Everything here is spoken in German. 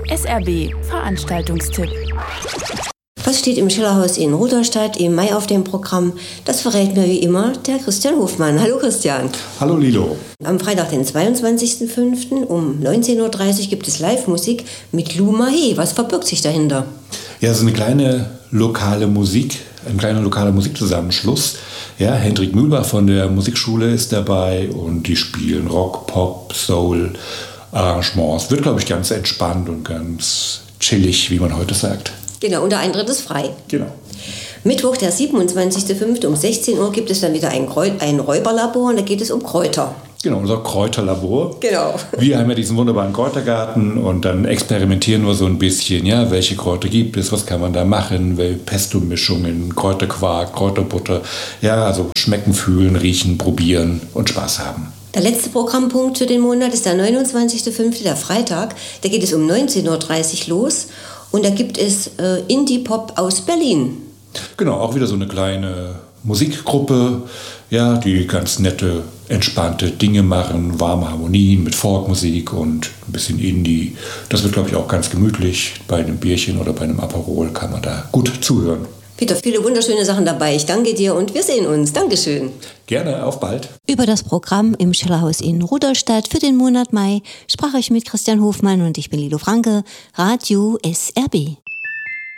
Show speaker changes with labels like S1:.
S1: SRB Veranstaltungstipp.
S2: Was steht im Schillerhaus in Rudolstadt im Mai auf dem Programm? Das verrät mir wie immer der Christian Hofmann. Hallo Christian.
S3: Hallo Lilo.
S2: Am Freitag, den 22.05. um 19.30 Uhr gibt es Live-Musik mit Lou Mahé. Was verbirgt sich dahinter?
S3: Ja, so ein kleiner lokaler Musikzusammenschluss. Ja, Hendrik Mühlbach von der Musikschule ist dabei und die spielen Rock, Pop, Soul, Arrangements. Wird, glaube ich, ganz entspannt und ganz chillig, wie man heute sagt.
S2: Genau, und der Eintritt ist frei.
S3: Genau.
S2: Mittwoch, der 27.05. um 16 Uhr gibt es dann wieder ein Räuberlabor und da geht es um Kräuter.
S3: Genau, unser Kräuterlabor.
S2: Genau.
S3: Wir haben ja diesen wunderbaren Kräutergarten und dann experimentieren wir so ein bisschen, ja, welche Kräuter gibt es, was kann man da machen, Pesto-Mischungen, Kräuterquark, Kräuterbutter, ja, also schmecken, fühlen, riechen, probieren und Spaß haben.
S2: Der letzte Programmpunkt für den Monat ist der 29.05., der Freitag. Da geht es um 19.30 Uhr los und da gibt es Indie-Pop aus Berlin.
S3: Genau, auch wieder so eine kleine Musikgruppe, ja, die ganz nette, entspannte Dinge machen, warme Harmonien mit Folkmusik und ein bisschen Indie. Das wird, glaube ich, auch ganz gemütlich. Bei einem Bierchen oder bei einem Aperol kann man da gut zuhören.
S2: Peter, viele wunderschöne Sachen dabei. Ich danke dir und wir sehen uns. Dankeschön.
S3: Gerne, auf bald.
S2: Über das Programm im Schillerhaus in Rudolstadt für den Monat Mai sprach ich mit Christian Hofmann und ich bin Lilo Franke, Radio SRB.